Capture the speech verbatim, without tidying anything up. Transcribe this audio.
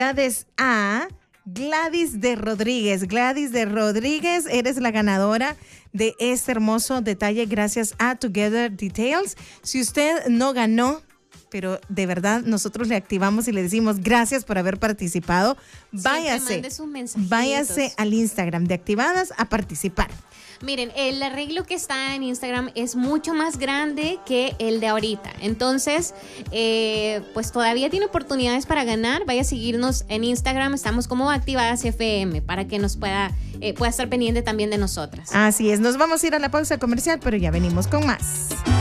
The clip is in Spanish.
Felicidades a Gladys de Rodríguez. Gladys de Rodríguez, eres la ganadora de este hermoso detalle gracias a Together Details. Si usted no ganó, pero de verdad nosotros le activamos y le decimos gracias por haber participado, váyase, váyase al Instagram de Activadas a participar. Miren, el arreglo que está en Instagram es mucho más grande que el de ahorita. Entonces, eh, pues todavía tiene oportunidades para ganar. Vaya a seguirnos en Instagram. Estamos como Activadas F M para que nos pueda, eh, pueda estar pendiente también de nosotras. Así es. Nos vamos a ir a la pausa comercial, pero ya venimos con más.